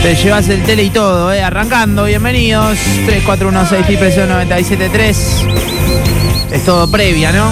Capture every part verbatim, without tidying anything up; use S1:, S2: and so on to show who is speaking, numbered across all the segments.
S1: Te llevas el tele y todo, eh. Arrancando, bienvenidos. tres cuatro uno seis cero cero nueve siete tres. Es todo previa, ¿no?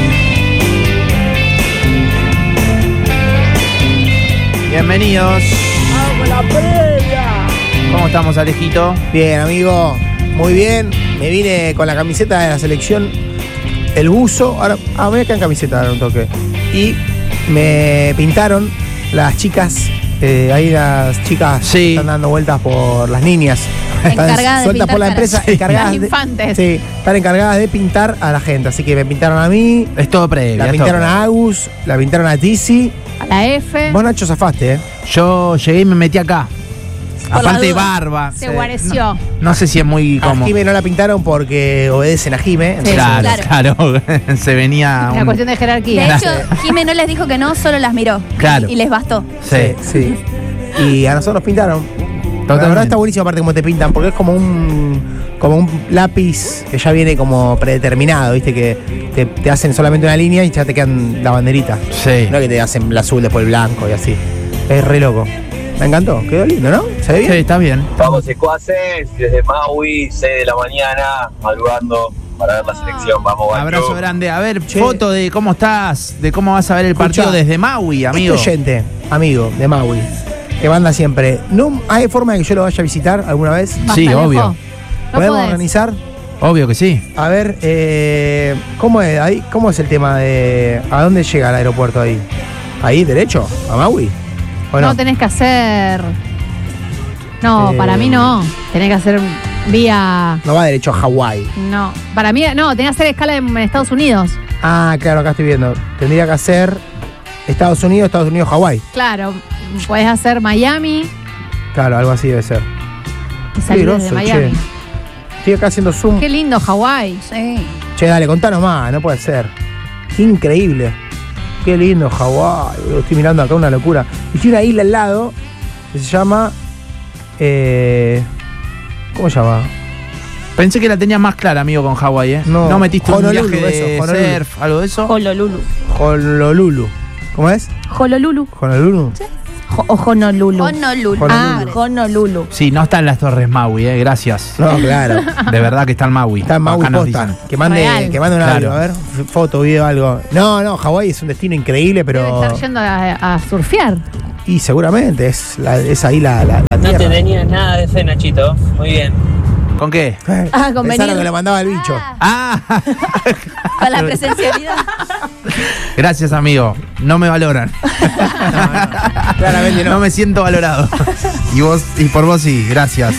S1: Bienvenidos.
S2: ¡Vamos la previa!
S1: ¿Cómo estamos, Alejito?
S2: Bien, amigo. Muy bien. Me vine con la camiseta de la selección, el buzo. Ahora, ah, voy a quedar en camiseta, ahora un toque. Y me pintaron las chicas. Eh, ahí las chicas
S1: sí.
S2: están dando vueltas por las niñas.
S3: Encargadas de
S2: sueltas por la
S3: pintar
S2: empresa,
S3: caras.
S2: encargadas
S3: Las
S2: de,
S3: infantes.
S2: sí, están encargadas de pintar a la gente. Así que me pintaron a mí,
S1: Es todo previa.
S2: la
S1: es
S2: pintaron
S1: todo
S2: a Agus, la pintaron a Tizi.
S3: A la F.
S2: Vos, Nacho, zafaste, ¿eh?
S1: previa. Yo llegué y me metí acá.
S3: Por
S1: Aparte
S3: la
S1: de
S3: duda.
S1: barba.
S3: Se
S1: Sí.
S3: guareció.
S1: No, no sé si es muy
S2: A
S1: cómodo.
S2: Jime no la pintaron porque obedecen a Jime.
S3: Sí,
S1: Claro,
S3: claro.
S1: claro. Se venía.
S3: Una
S1: un-
S3: cuestión de jerarquía.
S4: De hecho, Jimé no les dijo que no, solo las miró.
S1: Claro.
S4: Y les bastó.
S1: Sí.
S2: Sí. Y a nosotros nos pintaron. La verdad está buenísimo aparte como te pintan, porque es como un como un lápiz que ya viene como predeterminado, ¿viste? Que te, te hacen solamente una línea y ya te quedan la banderita.
S1: Sí.
S2: No que te hacen el azul después el blanco y así. Es re loco. Me encantó, quedó lindo, ¿no? ¿Se ve bien?
S1: Sí, está bien.
S5: Vamos, secuaces, desde Maui, seis de la mañana, madrugando para ver la selección. Vamos, Banco.
S1: Abrazo grande. A ver,
S2: Che.
S1: foto de cómo estás, de cómo vas a ver el partido
S2: Escuchá,
S1: desde Maui, amigo.
S2: Este oyente, amigo de Maui, que manda siempre. ¿No hay forma de que yo lo vaya a visitar alguna vez?
S3: Basta,
S1: Sí,
S3: Alejo.
S1: obvio.
S3: No
S2: ¿Podemos
S3: podés.
S2: organizar?
S1: Obvio que sí.
S2: A ver, eh, ¿cómo es ahí? ¿Cómo es el tema de a dónde llega el aeropuerto ahí? ¿Ahí derecho? ¿A Maui? ¿O
S3: No
S2: no?
S3: tenés que hacer. No,
S2: Eh.
S3: para mí no. Tenés que hacer vía.
S2: No va derecho a Hawái.
S3: No. Para mí, no, tenés que hacer escala en Estados Unidos.
S2: Ah, claro, acá estoy viendo. Tendría que hacer Estados Unidos, Estados Unidos, Hawái.
S3: Claro. Podés hacer Miami
S2: Claro, algo así debe ser.
S3: y salir
S2: Qué
S3: desde
S2: groso,
S3: Miami.
S2: che. Estoy acá haciendo zoom.
S3: Qué lindo Hawái.
S4: Sí.
S2: Che, dale, contanos más, no puede ser. Increíble. Qué lindo Hawái, boludo. Estoy mirando acá una locura. Y tiene una isla al lado que se llama. Eh, ¿Cómo se llama?
S1: Pensé que la tenías más clara, amigo, con Hawái, ¿eh?
S2: No.
S1: metiste
S2: Honolulu,
S1: un viaje de
S2: eso, Honolulu.
S1: surf, algo de eso?
S4: Honolulu.
S2: Honolulu. ¿Cómo es?
S4: Honolulu.
S2: Honolulu.
S4: Jo- o Honolulu. Honolulu.
S2: Ah,
S4: Honolulu.
S1: Sí, no está en las Torres Maui, ¿eh? Gracias.
S2: No, claro.
S1: De verdad que está en Maui.
S2: Está en Maui
S1: Acá nos
S2: posta.
S1: dicen.
S2: Que mande,
S3: Real.
S2: que mande un
S1: Claro.
S2: audio, a ver. F- Foto, video, algo. No, no, Hawái es un destino increíble,
S3: Debe
S2: pero.
S3: estar yendo a, a surfear.
S2: Y seguramente es, la, es ahí la, la, la
S6: No
S2: tierra.
S6: te tenías nada de fe, Nachito. Muy bien.
S1: ¿Con qué?
S2: Eh,
S4: Ah,
S2: pensaron
S4: conveniente.
S2: que lo mandaba el bicho.
S1: Ah,
S4: Con la presencialidad.
S1: gracias, amigo. No me valoran.
S2: Claramente no.
S1: No me siento valorado. Y vos, y por vos sí, gracias.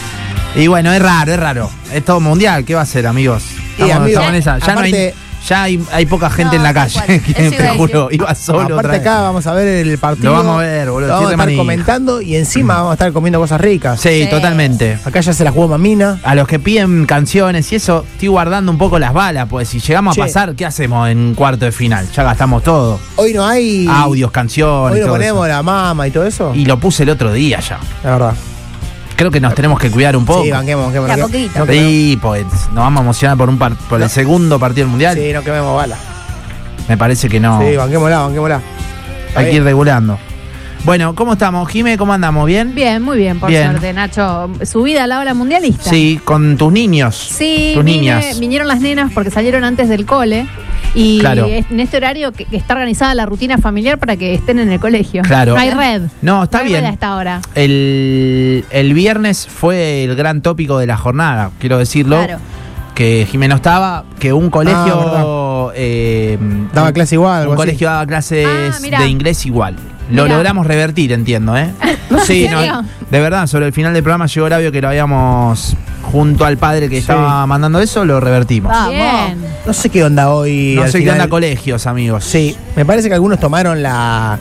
S1: Y bueno, es raro, es raro. Es todo mundial, ¿qué va a ser, amigos?
S2: Y,
S1: Estamos,
S2: amigo,
S1: estamos en esa. Ya no hay,
S2: aparte-
S1: ya hay, hay poca gente
S4: No,
S1: en la
S4: tal
S1: calle.
S4: cual.
S1: que
S4: Eso iba
S1: te
S4: a
S1: juro, iba solo otra
S2: Aparte
S1: vez.
S2: acá vamos a ver el partido.
S1: Lo vamos a ver, boludo,
S2: Lo vamos a
S1: siete
S2: estar
S1: manija.
S2: comentando y encima vamos a estar comiendo cosas ricas.
S1: Sí,
S4: Sí.
S1: totalmente.
S2: Acá ya se la jugó Mamina.
S1: A los que piden canciones y eso, estoy guardando un poco las balas, pues si llegamos
S2: Che.
S1: a pasar, ¿qué hacemos en cuarto de final? Ya gastamos todo.
S2: Hoy no hay.
S1: Audios, canciones,
S2: Hoy no
S1: todo
S2: ponemos
S1: eso.
S2: la mama y todo eso.
S1: Y lo puse el otro día ya.
S2: La verdad.
S1: Creo que nos tenemos que cuidar un poco.
S2: Sí, banquemos, banquemos.
S4: De a
S2: no que-
S4: poquito.
S2: no quememos-
S1: Sí, pues nos vamos a emocionar por un par- por el segundo partido del mundial.
S2: Sí, no quememos bala.
S1: Me parece que no.
S2: Sí, banquémosla, banquémosla. Está
S1: Hay que ir
S2: bien.
S1: regulando. Bueno, ¿cómo estamos, Jime? ¿Cómo andamos? ¿Bien?
S3: Bien, muy bien, por
S1: Bien.
S3: suerte, Nacho. Subida a la hora mundialista.
S1: Sí, con tus niños.
S3: Sí,
S1: tus
S3: vine-
S1: niñas.
S3: vinieron las nenas porque salieron antes del cole. Y
S1: Claro.
S3: es- en este horario que, que está organizada la rutina familiar para que estén en el colegio.
S1: Claro.
S3: No hay red.
S1: No, está
S3: No hay
S1: bien.
S3: red hasta ahora.
S1: El, el viernes fue el gran tópico de la jornada, quiero decirlo.
S4: Claro.
S1: Que Jimeno estaba, que un
S2: Ah,
S1: colegio. eh,
S2: Daba clase igual, algo
S1: Un
S2: así.
S1: colegio daba clases
S3: Ah, mirá.
S1: de inglés igual. Lo
S3: Mirá.
S1: logramos revertir, entiendo, ¿eh? Sí,
S3: ¿En
S1: no,
S3: serio?
S1: de verdad, sobre el final del programa llegó Horario que lo habíamos junto al padre que
S2: Sí.
S1: estaba mandando eso, lo revertimos.
S4: Vamos.
S3: Bien.
S2: No sé qué onda hoy.
S1: No
S2: al
S1: sé qué
S2: final.
S1: onda colegios, amigos.
S2: Sí, me parece que algunos tomaron la,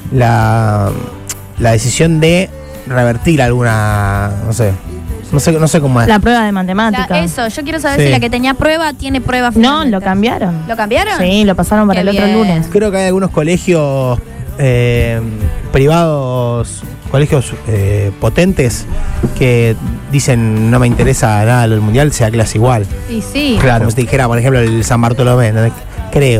S2: la, la decisión de revertir alguna, no sé, no sé, no sé cómo es.
S7: La prueba de
S4: La-
S7: matemática.
S4: eso, yo quiero saber
S2: Sí.
S4: si la que tenía prueba tiene prueba
S7: No,
S4: finalmente.
S7: lo cambiaron.
S4: ¿Lo cambiaron?
S7: Sí, lo pasaron para
S4: Qué
S7: el otro
S4: bien.
S7: lunes.
S2: Creo que hay algunos colegios eh, privados, colegios eh, potentes que dicen no me interesa nada lo del mundial, sea clase igual.
S3: Y sí.
S1: Claro.
S2: Como si te dijera, por ejemplo, el San Bartolomé, ¿entendés? Creo.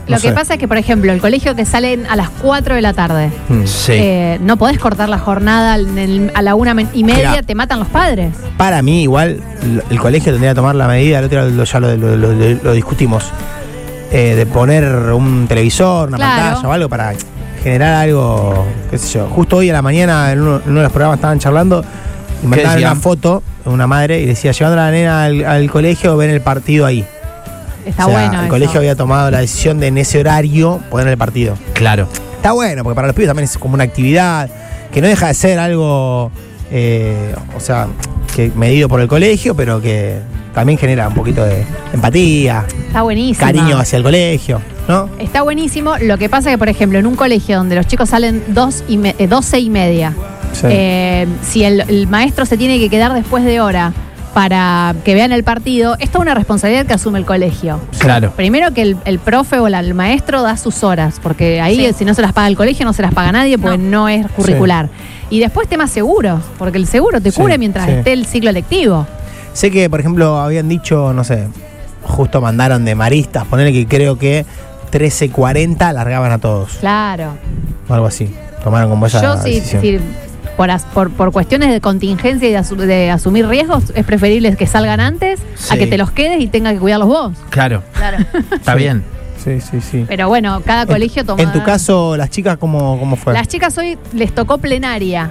S3: Lo
S2: No
S3: que
S2: sé.
S3: pasa es que, por ejemplo, el colegio que salen a las cuatro de la tarde,
S2: Mm.
S1: Sí.
S3: eh, no podés cortar la jornada en el- a la una men- y media,
S2: Mirá.
S3: te matan los padres.
S2: Para mí, igual, lo- el colegio tendría que tomar la medida, el otro día lo- ya lo, lo- lo- lo- lo discutimos, eh, de poner un televisor, una
S3: Claro.
S2: pantalla o algo para generar algo, qué sé yo. Justo hoy a la mañana en uno, en uno de los programas estaban charlando y mandaban
S1: decían?
S2: una foto de una madre y decía, llevando a la nena al, al colegio, ven el partido ahí.
S3: Está
S2: O sea,
S3: bueno
S2: el
S3: eso.
S2: colegio había tomado la decisión de en ese horario poner el partido.
S1: Claro.
S2: Está bueno, porque para los pibes también es como una actividad que no deja de ser algo, eh, o sea, que medido por el colegio, pero que también genera un poquito de empatía,
S3: Está buenísimo.
S2: cariño hacia el colegio, ¿no?
S3: Está buenísimo. Lo que pasa es que, por ejemplo, en un colegio donde los chicos salen dos y me- eh, doce y media,
S2: Sí.
S3: eh, si el, el maestro se tiene que quedar después de hora para que vean el partido, es toda una responsabilidad que asume el colegio.
S1: Claro.
S3: Primero que el, el profe o la- el maestro da sus horas, porque ahí
S4: Sí.
S3: si no se las paga el colegio no se las paga nadie porque no, es curricular. Y después temas seguros, porque el seguro te
S2: Sí,
S3: cubre mientras
S2: sí.
S3: esté el ciclo lectivo.
S2: Sé que, por ejemplo, habían dicho, no sé, justo mandaron de maristas, ponerle que creo que trece cuarenta largaban a todos,
S3: Claro.
S2: o algo así. Tomaron como esa
S3: Yo sí,
S2: decisión.
S3: sí, por, as- por, por cuestiones de contingencia y de, asu- de asumir riesgos, es preferible que salgan antes a
S1: Sí.
S3: que te los quedes y tengas que cuidarlos vos.
S1: Claro.
S4: Claro.
S1: Está
S2: Sí.
S1: bien.
S2: Sí, sí, sí.
S3: Pero bueno, cada colegio toma...
S2: En tu caso, las chicas, ¿cómo, cómo fue?
S3: Las chicas hoy les tocó plenaria.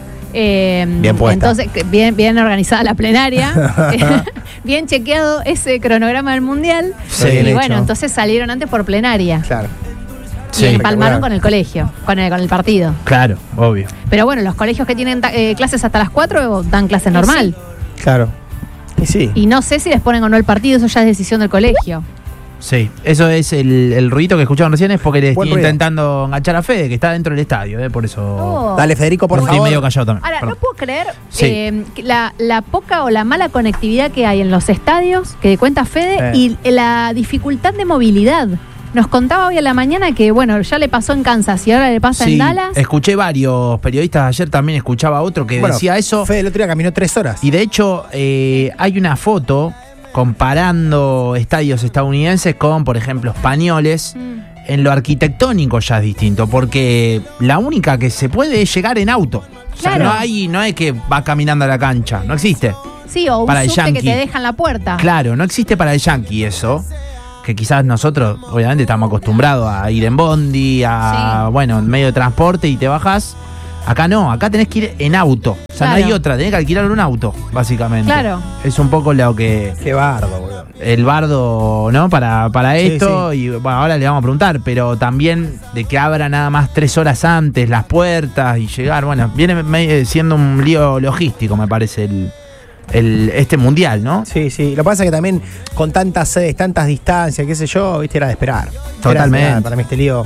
S3: Eh,
S2: Bien puesta.
S3: Entonces, que- bien, bien organizada la plenaria. Bien chequeado ese cronograma del mundial.
S1: Sí,
S3: y
S2: bien hecho.
S3: bueno, entonces salieron antes por plenaria.
S2: Claro.
S1: Sí.
S3: Y empalmaron
S2: Espectacular.
S3: con el colegio, con el, con el partido.
S1: Claro, obvio.
S3: Pero bueno, los colegios que tienen ta- eh, clases hasta las cuatro dan clases normal.
S2: Claro. Y sí.
S3: Y no sé si les ponen o no el partido, eso ya es decisión del colegio.
S1: Sí, eso es el, el ruidito que escucharon recién, es porque le
S2: Buen
S1: estoy
S2: ruido.
S1: intentando enganchar a Fede, que está dentro del estadio, eh, por eso.
S3: Oh.
S2: Dale, Federico, por
S1: estoy
S2: favor.
S1: medio callado también.
S3: Ahora,
S1: perdón.
S3: no puedo creer
S1: Sí.
S3: eh, que la, la poca o la mala conectividad que hay en los estadios, que cuenta Fede,
S2: Eh.
S3: y la dificultad de movilidad. Nos contaba hoy a la mañana que, bueno, ya le pasó en Kansas y ahora le pasa
S1: Sí,
S3: en Dallas.
S1: escuché varios periodistas ayer, también escuchaba otro que
S2: Bueno,
S1: decía eso.
S2: Fede el otro día caminó tres horas.
S1: Y de hecho, eh, hay una foto comparando estadios estadounidenses con, por ejemplo, españoles.
S3: Mm.
S1: En lo arquitectónico ya es distinto, porque la única que se puede es llegar en auto. O sea,
S3: Claro.
S1: no hay, no es que va caminando a la cancha, no existe.
S3: Sí, o un
S1: para el
S3: subte que
S1: yankee.
S3: te deja en la puerta.
S1: Claro, no existe para el yankee eso. Que quizás nosotros, obviamente, estamos acostumbrados a ir en bondi, a, bueno, en medio de transporte y te bajas. Acá no, acá tenés que ir en auto. O sea, no
S3: Claro.
S1: hay otra, tenés que alquilar un auto, básicamente.
S3: Claro.
S1: Es un poco lo que
S2: Qué bardo, boludo.
S1: el bardo, ¿no? Para, para
S2: Sí,
S1: esto. Y bueno, ahora le vamos a preguntar, pero también de que abra nada más tres horas antes las puertas y llegar. Bueno, viene me- siendo un lío logístico, me parece, el, el este mundial, ¿no?
S2: Sí, sí. Lo que pasa es que también con tantas sedes, tantas distancias, qué sé yo, viste, era de esperar. Era de
S1: Totalmente.
S2: esperar. Para mí este lío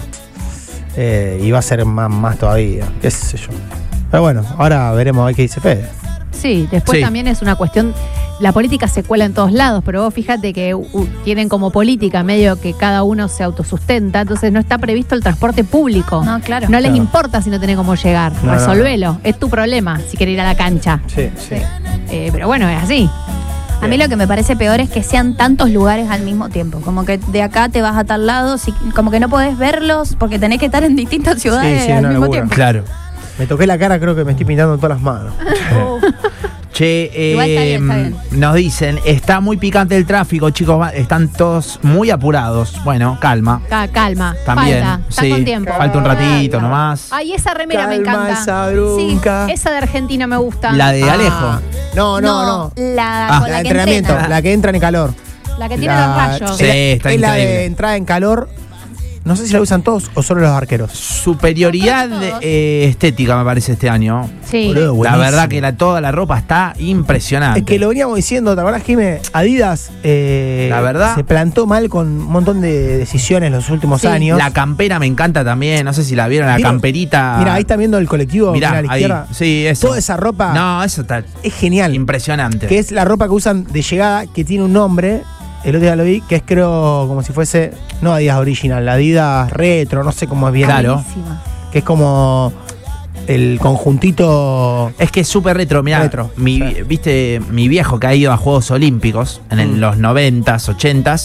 S2: eh, iba a ser más, más todavía, qué sé yo. Pero bueno, ahora veremos a ver qué dice Fede.
S3: Sí, después
S1: Sí.
S3: también es una cuestión, la política se cuela en todos lados, pero vos fíjate que uh, tienen como política medio que cada uno se autosustenta, entonces no está previsto el transporte público.
S4: No, claro.
S3: No les
S2: Claro.
S3: importa si no tenés cómo llegar,
S2: No, no,
S3: resolvelo, es tu problema si querés ir a la cancha.
S2: Sí, sí.
S3: Eh, pero bueno, es así.
S4: A mí lo que me parece peor es que sean tantos lugares al mismo tiempo. Como que de acá te vas a tal lado, si- como que no podés verlos porque tenés que estar en distintas ciudades
S2: sí,
S4: al
S2: una
S4: mismo
S2: locura.
S4: tiempo.
S1: Claro.
S2: Me toqué la cara, creo que me estoy pintando todas las manos.
S1: Che, eh,
S4: Igual está bien, está bien.
S1: nos dicen, está muy picante el tráfico, chicos, va- están todos muy apurados. Bueno, calma.
S3: Ca- calma,
S1: También.
S3: falta, está
S1: sí,
S3: con tiempo.
S1: falta un ratito nomás.
S3: Ay, esa remera me
S2: Calma
S3: encanta.
S2: esa
S3: Sí,
S2: bronca.
S3: esa de Argentina me gusta.
S1: La de
S2: Ah.
S1: Alejo.
S2: No, no, no.
S4: La,
S1: Ah.
S4: con
S2: La
S4: la
S2: de
S4: que
S2: entrenamiento,
S4: entrena.
S2: la que entra en calor.
S3: La que tiene
S2: La-
S3: los rayos.
S1: Sí,
S2: es la-
S1: está
S2: es la de
S1: increíble.
S2: entrada en calor. No sé si la usan todos o solo los arqueros.
S1: Superioridad
S3: No, creo que todos.
S1: eh, estética, me parece, este año.
S3: Sí.
S2: Boludo,
S1: La
S2: buenísimo.
S1: verdad que la, toda la ropa está impresionante.
S2: Es que lo veníamos diciendo, ¿te acordás, Jimé? Adidas eh,
S1: La verdad.
S2: se plantó mal con un montón de decisiones los últimos
S3: Sí.
S2: años.
S1: La campera me encanta también. No sé si la vieron, la
S2: ¿Vieron?
S1: camperita.
S2: Mira, ahí está viendo el colectivo,
S1: Mirá,
S2: mirá a la
S1: ahí.
S2: izquierda.
S1: Sí, eso.
S2: Toda esa ropa
S1: No, eso está
S2: es genial.
S1: impresionante.
S2: Que es la ropa que usan de llegada, que tiene un nombre. El otro día lo vi, que es creo como si fuese, no Adidas original, la Adidas retro, no sé cómo es bien.
S1: Claro.
S3: Buenísima.
S2: Que es como el conjuntito.
S1: Es que es súper retro, mirá,
S2: Retro,
S1: mi,
S2: sí.
S1: viste, mi viejo que ha ido a Juegos Olímpicos en el-
S2: Mm.
S1: los noventas, ochentas,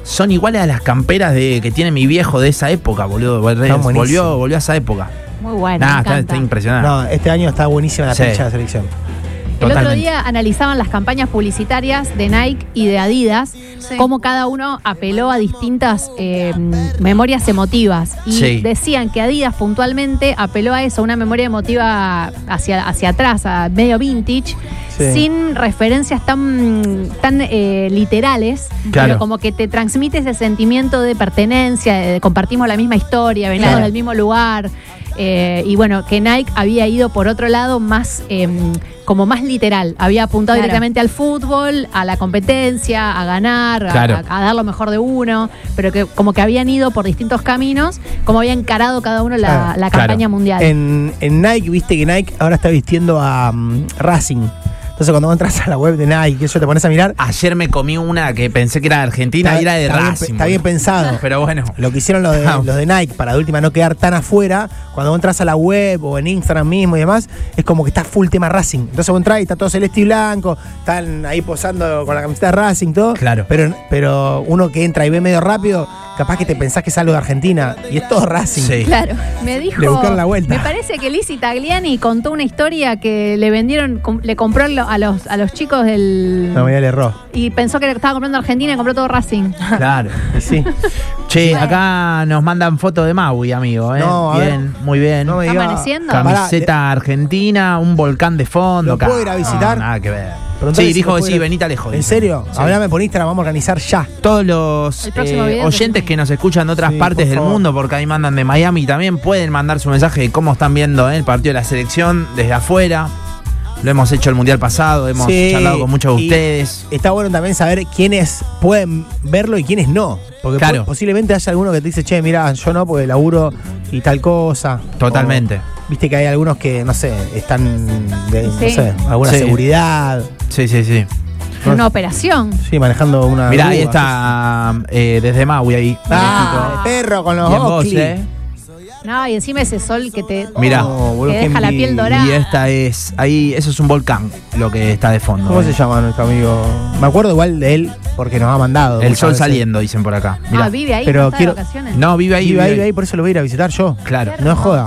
S1: son iguales a las camperas de que tiene mi viejo de esa época, boludo. Volvió, volvió a esa época.
S3: Muy bueno.
S1: Nah, está, está impresionante.
S2: No, este año está buenísima la
S1: Sí.
S2: fecha de la selección.
S3: El
S1: Totalmente.
S3: otro día analizaban las campañas publicitarias de Nike y de Adidas,
S4: Sí.
S3: cómo cada uno apeló a distintas eh, memorias emotivas. Y
S1: Sí.
S3: decían que Adidas puntualmente apeló a eso, una memoria emotiva hacia, hacia atrás, a medio vintage,
S2: Sí.
S3: sin referencias tan, tan eh, literales,
S1: Claro.
S3: pero como que te transmite ese sentimiento de pertenencia, de compartimos la misma historia, venimos
S2: Claro.
S3: del mismo lugar. Eh, y bueno, que Nike había ido por otro lado más eh, como más literal, había apuntado
S4: Claro.
S3: directamente al fútbol, a la competencia, a ganar, a-
S1: Claro.
S3: a, a dar lo mejor de uno, pero que como que habían ido por distintos caminos, como había encarado cada uno la,
S2: Claro.
S3: la
S1: Claro.
S3: campaña mundial.
S2: En, en Nike, viste que Nike ahora está vistiendo a um, Racing. Entonces cuando vos entras a la web de Nike, que eso te pones a mirar,
S1: Ayer me comí una que pensé que era de Argentina y era de
S2: está bien-
S1: Racing.
S2: está bien
S1: boludo.
S2: pensado.
S1: Pero bueno.
S2: Lo que hicieron los de,
S1: Ah.
S2: los de Nike para de última no quedar tan afuera, cuando vos entras a la web o en Instagram mismo y demás, es como que está full tema Racing. Entonces vos entras y está todo celeste y blanco, están ahí posando con la camiseta de Racing, todo.
S1: Claro.
S2: Pero, pero uno que entra y ve medio rápido, capaz que te pensás que es algo de Argentina y es todo Racing.
S1: Sí.
S4: Claro.
S3: Me dijo,
S2: Le buscaron la vuelta.
S3: me parece que Lizzy Tagliani contó una historia que le vendieron, com- le compró lo- a los, a los chicos del...
S2: No, me le erró.
S3: y pensó que estaba comprando Argentina y compró todo Racing.
S1: Claro.
S2: Y sí.
S1: Che, acá nos mandan fotos de Maui, amigo. ¿eh?
S2: No, a
S1: bien, muy bien.
S2: No me
S3: ¿Está
S2: diga-
S3: amaneciendo?
S2: Pará,
S1: Camiseta argentina, un volcán de fondo.
S2: ¿Lo puedo ir a
S1: No,
S2: visitar?
S1: nada que ver.
S2: Preguntale
S1: Sí,
S2: si
S1: dijo
S2: lo
S1: que
S2: puedo
S1: sí,
S2: ir a-
S1: venite lejos.
S2: ¿En
S1: dice.
S2: serio?
S1: Sí.
S2: Hablame por Instagram, vamos a organizar ya.
S1: Todos los
S3: El próximo
S1: eh,
S3: video
S1: oyentes
S3: que-
S1: que nos escuchan de otras
S2: Sí,
S1: partes
S2: por
S1: del
S2: favor.
S1: mundo, porque ahí mandan de Miami, también pueden mandar su mensaje de cómo están viendo eh, el partido de la selección desde afuera. Lo hemos hecho el mundial pasado, hemos
S2: Sí,
S1: charlado con muchos de
S2: y
S1: ustedes.
S2: Está bueno también saber quiénes pueden verlo y quiénes no. Porque
S1: Claro.
S2: po- posiblemente haya alguno que te dice, che, mira, yo no, porque laburo y tal cosa.
S1: Totalmente.
S2: O, viste que hay algunos que, no sé, están de, no
S3: Sí.
S2: sé, alguna
S1: Sí.
S2: seguridad.
S1: Sí, sí, sí.
S3: En una operación.
S2: Sí, manejando una.
S1: Mirá, ahí
S2: grúa.
S1: está eh, desde Maui ahí.
S2: Ah, el perro con los
S1: Bien vos,
S2: Oakley.
S1: eh.
S3: No, y encima ese sol que te
S1: Mirá.
S2: Oh, boludo,
S3: que
S2: qué
S3: deja la piel
S2: envidia.
S3: dorada.
S1: Y esta es, ahí, eso es un volcán, lo que está de fondo.
S2: ¿Cómo
S1: eh.
S2: se llama nuestro amigo? Me acuerdo igual de él porque nos ha mandado.
S1: El
S2: muchas
S1: sol
S2: veces.
S1: saliendo, dicen por acá. Mirá.
S3: Ah, vive ahí,
S2: Pero
S3: no está
S2: quiero-
S3: de vacaciones.
S1: No, vive ahí.
S2: Vive ahí, vive ahí, por eso lo voy a ir a visitar yo.
S1: Claro.
S2: No es joda.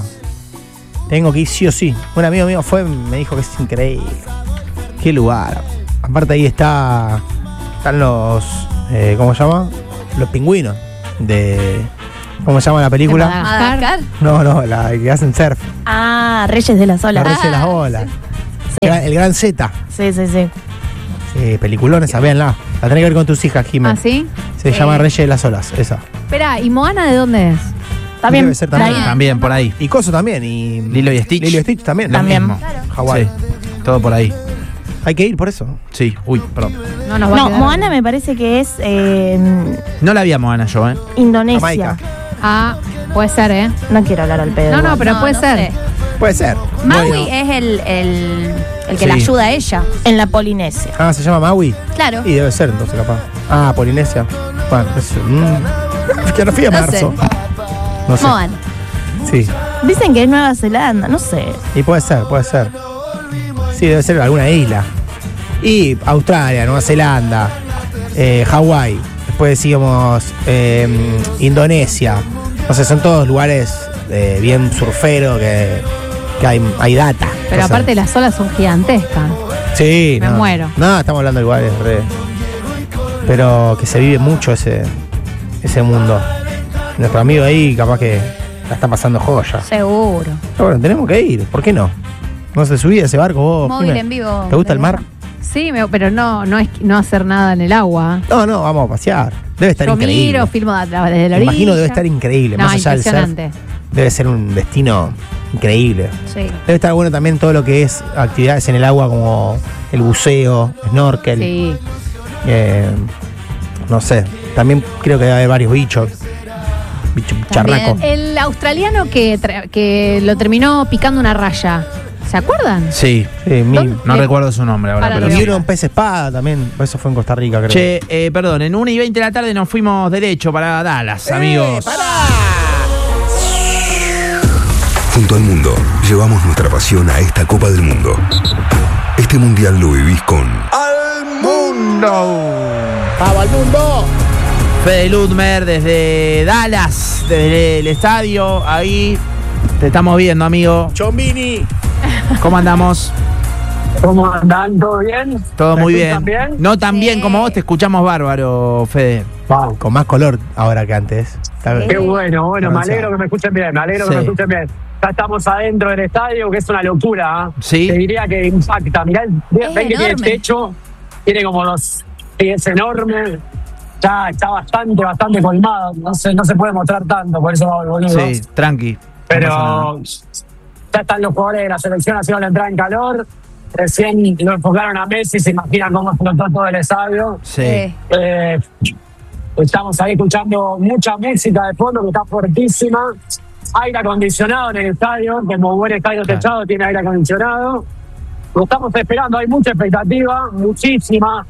S2: Tengo que ir sí o sí. Un amigo mío fue, me dijo que es increíble. Qué lugar. Aparte ahí está. Están los. eh, ¿Cómo se llama? Los pingüinos. De. ¿Cómo se llama la película?
S3: De
S4: Madagascar.
S2: No, no, la que hacen surf.
S4: Ah, Reyes de las
S2: La
S4: Olas.
S2: Reyes de las olas. El gran- El gran Z.
S4: Sí, sí, sí.
S2: Sí, peliculones, esa, véanla. La tenés que ver con tus hijas,
S3: ¿Ah,
S2: Jiménez.
S3: sí?
S2: Se
S3: Sí.
S2: llama Reyes de las Olas, esa.
S3: Espera, ¿y Moana de dónde es?
S4: También.
S2: Debe ser también.
S4: Ahí.
S1: También, por ahí.
S2: Y Coso también. Y
S1: Lilo y Stitch.
S2: Lilo y Stitch también.
S1: Lo
S4: También.
S1: mismo.
S2: Hawái.
S1: Sí, todo por ahí.
S2: Hay que ir por eso.
S1: Sí, uy, perdón.
S3: No nos va a
S7: No,
S3: quedar-
S7: Moana me parece que es eh,
S1: No la vi a Moana yo, ¿eh?
S7: Indonesia.
S2: Jamaica.
S3: Ah, puede ser, ¿eh?
S7: No quiero hablar al pedo.
S3: No, no,
S7: igual.
S3: pero
S4: No,
S3: puede
S4: no
S3: ser.
S4: sé.
S2: Puede ser.
S4: Maui
S2: Bueno.
S4: es el, el, el que
S1: Sí.
S4: la ayuda a ella.
S7: En la Polinesia.
S2: Ah, se llama Maui.
S4: Claro.
S2: Y debe ser, entonces capaz. Ah, Polinesia. Bueno, es, mm, que no fui a
S4: No
S2: marzo.
S4: sé.
S2: No sé.
S4: Moana.
S2: Sí.
S7: Dicen que es Nueva Zelanda, no sé.
S2: Y puede ser, puede ser. Sí, debe ser alguna isla. Y Australia, Nueva Zelanda, eh, Hawái. Después decíamos eh, Indonesia. No sé, son todos lugares eh, bien surferos que, que hay, hay data.
S3: Pero
S2: No sé.
S3: aparte las olas son gigantescas.
S2: Sí,
S3: Me
S2: no.
S3: muero.
S2: No, estamos hablando de lugares re. Pero que se vive mucho ese, ese mundo. Nuestro amigo ahí capaz que la está pasando joya.
S4: Seguro.
S2: Pero bueno, tenemos que ir, ¿por qué no? No se subí a ese barco vos.
S4: Móvil
S2: Jimé.
S4: en vivo.
S2: ¿Te gusta el mar?
S3: Sí, me- pero no, no es no hacer nada en el agua.
S2: No, no, vamos a pasear. Debe estar
S3: Yo
S2: increíble.
S3: miro, filmo de atrás, desde la
S2: Me
S3: orilla.
S2: imagino debe estar increíble.
S3: No,
S2: Más allá del surf,
S3: impresionante.
S2: debe ser un destino increíble.
S4: Sí.
S2: Debe estar bueno también todo lo que es actividades en el agua como el buceo, snorkel.
S3: Sí.
S2: Eh, no sé, también creo que debe haber varios bichos. Bicho
S4: También.
S2: charraco.
S3: El australiano que, tra- que lo terminó picando una raya. ¿Se acuerdan?
S1: Sí.
S2: Sí, mi-
S3: ¿Dónde?
S1: No
S3: Le-
S1: recuerdo su nombre ahora,
S3: Para
S1: pero
S3: lo
S2: y
S1: sí.
S2: uno en pez espada también, eso fue en Costa Rica, creo.
S1: Che, eh, perdón, en una y veinte de la tarde nos fuimos derecho para Dallas, amigos.
S8: Junto al mundo, llevamos nuestra pasión a esta Copa del Mundo. Este mundial lo vivís con
S2: ¡Mundo! ¡Vamos al mundo!
S1: Fede Ludmer desde Dallas, desde el estadio. Ahí te estamos viendo, amigo.
S2: Chombini.
S1: ¿Cómo andamos?
S6: ¿Cómo andan? ¿Todo bien?
S1: Todo
S6: ¿Me
S1: muy
S6: escuchan
S1: bien.
S6: bien?
S1: No tan bien
S4: Sí.
S1: como vos, te escuchamos bárbaro, Fede.
S6: Vamos.
S2: Con más color ahora que antes. Está bien.
S6: Qué bueno, bueno, me
S2: Avanzado.
S6: alegro que me escuchen bien, me alegro
S1: Sí.
S6: que me escuchen bien. Ya estamos adentro del estadio, que es una locura. ¿eh?
S1: Sí.
S6: Te diría que impacta. Mirá, el-
S4: Es
S6: ven que tiene
S4: enorme.
S6: techo, tiene como dos, sí, es enorme. Ya está bastante, bastante colmado. No se, no se puede mostrar tanto, por eso boludo.
S1: Sí, tranqui. No pasa
S6: Pero
S1: nada.
S6: ya están los jugadores de la selección haciendo la entrada en calor. Recién lo enfocaron a Messi, se imaginan cómo explotó todo el estadio.
S1: Sí.
S4: Eh,
S6: Eh, estamos ahí escuchando mucha música de fondo que está fuertísima. Aire acondicionado en el estadio, como buen estadio
S1: Claro.
S6: techado tiene aire acondicionado. Lo estamos esperando, hay mucha expectativa, muchísima.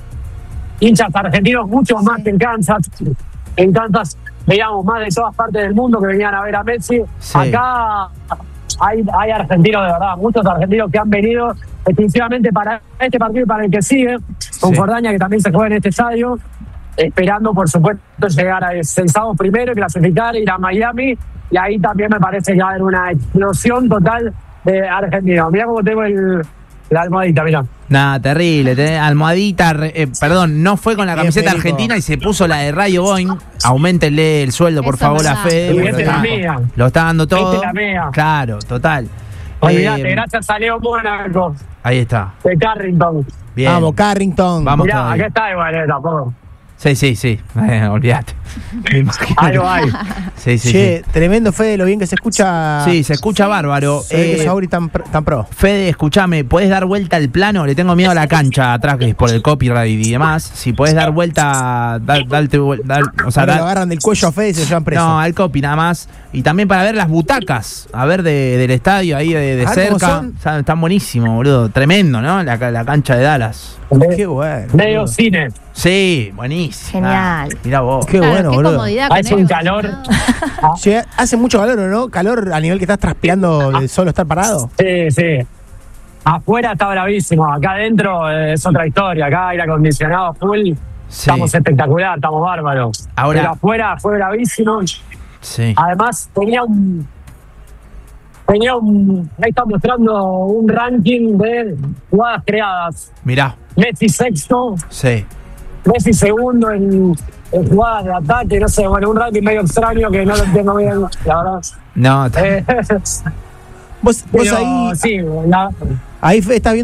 S6: Hinchas argentinos, muchos más que en Kansas. En Kansas veíamos más de todas partes del mundo que venían a ver a Messi.
S1: Sí.
S6: Acá hay, hay argentinos de verdad, muchos argentinos que han venido exclusivamente para este partido y para el que sigue, con
S1: Sí.
S6: Jordania, que también se juega en este estadio, esperando por supuesto llegar a ese sábado primero, clasificar, ir a Miami, y ahí también me parece que va a haber una explosión total de argentinos. Mirá cómo tengo el, la almohadita, mirá.
S1: Nada, terrible. tenés almohadita, re- eh, perdón, no fue con la
S2: Bien,
S1: camiseta
S2: Federico.
S1: argentina y se puso la de Rayo Boeing. Auméntenle el sueldo, por
S3: Eso
S1: favor,
S3: es
S1: a
S3: verdad.
S1: Fede.
S6: Y
S1: porque
S6: esta
S1: lo
S6: es la
S1: está-
S6: mía.
S1: Lo está dando todo.
S6: Esta es la mía.
S1: Claro, total.
S6: Olvídate,
S1: Eh,
S6: gracias a Leo Mónaco,
S1: Ahí está.
S6: de Carrington.
S1: Bien.
S2: Vamos, Carrington.
S1: Vamos
S6: Mirá,
S1: todavía.
S6: acá está igual, eh, tampoco.
S1: Sí, sí, sí. Eh, olvídate. Me imagino.
S6: Algo hay.
S1: Sí, sí,
S2: Che, tremendo, Fede, lo bien que se escucha.
S1: sí. Sí, se escucha bárbaro.
S2: Se ve que
S1: Eh,
S2: Sauri tan, pro- tan pro.
S1: Fede, escúchame, ¿puedes dar vuelta al plano? Le tengo miedo a la cancha atrás, que es por el copyright y demás. Si puedes dar vuelta, da- darte vuel- dar- o sea,
S2: Ahora
S1: da-
S2: lo agarran del cuello a Fede y se lo llevan preso.
S1: no, al copy nada más. Y también para ver las butacas, a ver de- del estadio ahí de, de
S2: A ver cómo
S1: cerca.
S2: son.
S1: O sea, están buenísimos, boludo. Tremendo, ¿no? La, ca- la cancha de Dallas.
S2: Qué bueno.
S6: Medio
S2: boludo.
S6: cine.
S1: Sí, buenísimo.
S7: Genial.
S1: Mirá vos.
S2: Qué
S3: Claro,
S2: bueno,
S3: qué
S2: boludo.
S3: comodidad
S6: Hace
S3: con
S6: un
S3: eso.
S6: calor.
S2: Che, hace mucho calor, ¿o no? Calor a nivel que estás transpirando de solo estar parado.
S6: Sí, sí. Afuera está bravísimo. Acá adentro eh, es otra historia. Acá aire acondicionado full.
S1: Sí.
S6: Estamos espectacular, estamos bárbaros.
S1: Ahora-
S6: Pero afuera fue bravísimo.
S1: Sí.
S6: Además, tenía un. Tenía un. Ahí está mostrando un ranking de jugadas creadas.
S1: Mirá.
S6: Messi sexto,
S1: Sí.
S6: Messi segundo en, en jugadas de ataque. No sé, bueno, un ranking medio extraño que no lo entiendo bien, la verdad.
S1: No, t-
S6: Eh,
S2: Vos, vos
S6: pero
S2: ahí,
S6: sí, la,
S2: ahí Fede, estás viendo